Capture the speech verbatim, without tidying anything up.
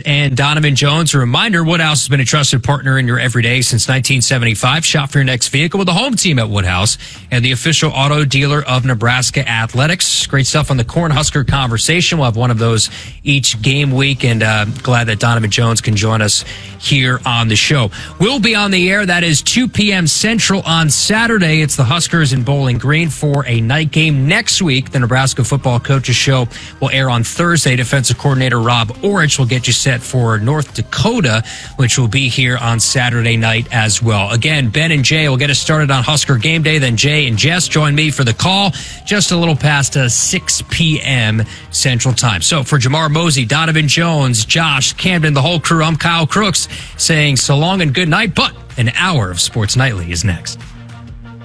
and Donovan Jones. A reminder, Woodhouse has been a trusted partner in your everyday since nineteen seventy-five. Shop for your next vehicle with the home team at Woodhouse and the official auto dealer of Nebraska Athletics. Great stuff on the Cornhusker conversation. We'll have one of those each game week, and uh, glad that Donovan Jones can join us here on the show. We'll be on the air. That is two p.m. Central on Saturday. It's the Huskers in Bowling Green for a night game next week. The Nebraska Football Coaches Show will air on Thursday. Defensive coordinator Rob Orich will get you set for North Dakota, which will be here on Saturday night as well. Again, Ben and Jay will get us started on Husker Game Day. Then Jay and Jess join me for the call just a little past uh, six p.m. Central Time. So for Jamar Mosey, Donovan Jones, Josh Camden, the whole crew, I'm Kyle Crooks saying so long and good night, but an hour of Sports Nightly is next.